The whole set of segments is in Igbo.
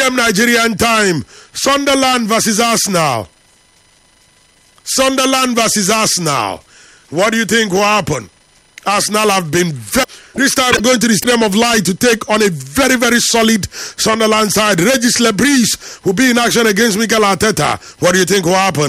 p.m. Nigerian time. Sunderland versus Arsenal. Sunderland versus Arsenal. What do you think will happen? Arsenal have been this time going to the Stadium of Light to take on a very, very solid Sunderland side. Regis Lebris will be in action against Mikel Arteta. What do you think will happen?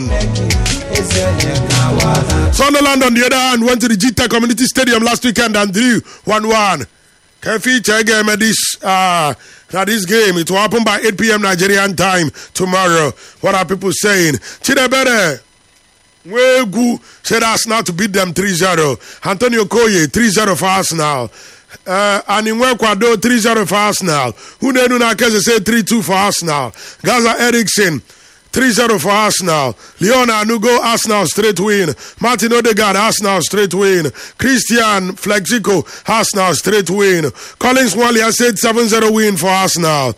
Sunderland, on the other hand, went to the GTEC Community Stadium last weekend and drew 1-1. Can feature again at this game. It will happen by 8 p.m. Nigerian time tomorrow. What are people saying? Chidebere Wegu said Arsenal to beat them 3-0. Antonio Koye 3-0 for Arsenal. And in Kwado 3-0 for Arsenal. Hunenu Nakese said 3-2 for Arsenal. Gaza Eriksson 3-0 for Arsenal. Leon Anugo, Arsenal straight win. Martin Odegaard, Arsenal straight win. Christian Flexico, Arsenal straight win. Collins Walia said 7-0 win for Arsenal.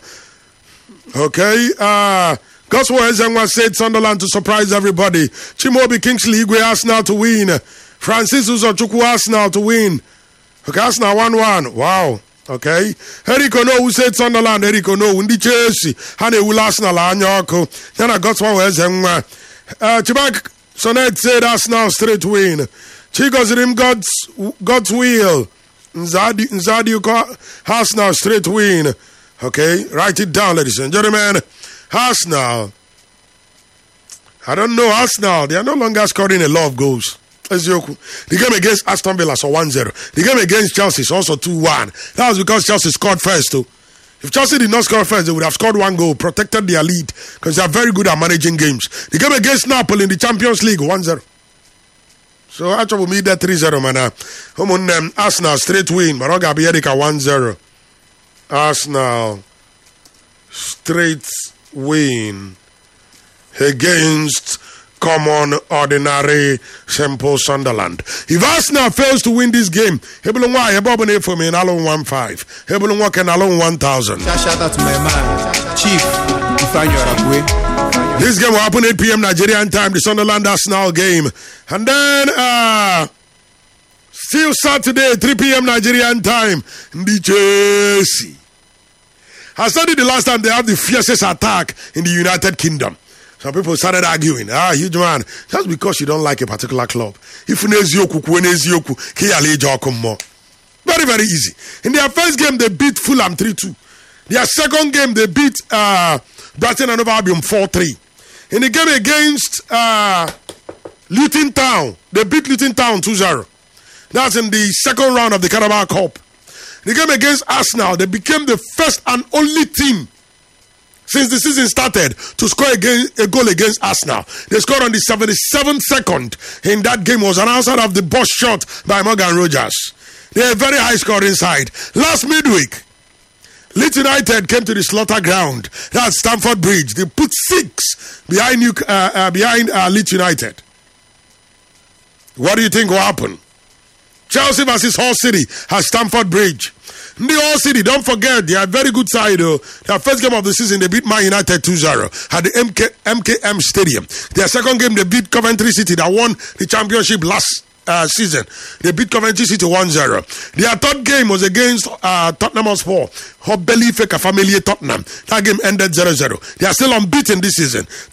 Okay. Gospel Ezengwa said Sunderland to surprise everybody. Chimobi Kingsley Igwe, Arsenal to win. Francis Uzochukwu, Arsenal to win. Okay, Arsenal 1-1. Wow. Okay. Eric Ono, who said Sunderland, Eric Ono, Undi Chelsea, Hane Ula Arsenal, Anyako. Yana Gospel Ezengwa. Chibak Sonet said Arsenal straight win. Chigozirim, God's will. Nzadi Arsenal straight win. Okay, write it down, ladies and gentlemen. Arsenal, I don't know, Arsenal, they are no longer scoring a lot of goals. The game against Aston Villa saw 1-0. The game against Chelsea is also 2-1. That was because Chelsea scored first too. If Chelsea did not score first, they would have scored one goal, protected their lead, because they are very good at managing games. The game against Napoli in the Champions League, 1-0. So actually we made that 3-0, man. Arsenal straight win. Maroga Bierika 1-0. Arsenal straight win against common, ordinary, simple Sunderland. If Arsenal fails to win this game, Hebelunwa Hebobone for me in Alon 1-5. Hebelunwa can Alon 1,000. Shout out to my man, Chief Ifanyo Arabwe. This game will happen 8 p.m. Nigerian time, the Sunderland Arsenal game. And then still Saturday, 3 p.m. Nigerian time, the Chelsea. I studied the last time they have the fiercest attack in the United Kingdom. Some people started arguing, huge man, just because you don't like a particular club. If very, very easy. In their first game, they beat Fulham 3-2. Their second game, they beat Brighton and Hove Albion 4-3. In the game against Luton Town, they beat Luton Town 2-0. That's in the second round of the Carabao Cup. The game against Arsenal, they became the first and only team since the season started to score a goal against Arsenal. They scored on the 77th second in that game. Was an outside of the box shot by Morgan Rogers. They are a very high scoring side. Last midweek, Leeds United came to the slaughter ground. That's Stamford Bridge. They put 6 behind Leeds United. What do you think will happen? Chelsea versus Hull City at Stamford Bridge. The Hull City, don't forget, they are a very good side. Their first game of the season, they beat Man United 2-0 at the MKM Stadium. Their second game, they beat Coventry City that won the championship last season. They beat Coventry City 1-0. Their third game was against Tottenham Hotspur. Hobeli Feka Family Tottenham. That game ended 0-0. They are still unbeaten this season.